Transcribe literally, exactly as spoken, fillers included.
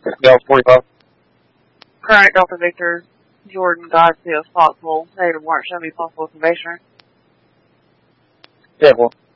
Dallas forty-five. Current Delta Victor, Jordan Godsfield, Foxville, negative warrant, show me possible probation. Yeah, well.